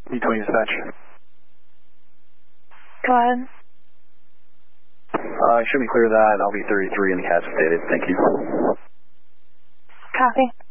D20 dispatch. Go ahead. Show me clear that. I'll be 33 in the CAT stated. Thank you. Copy.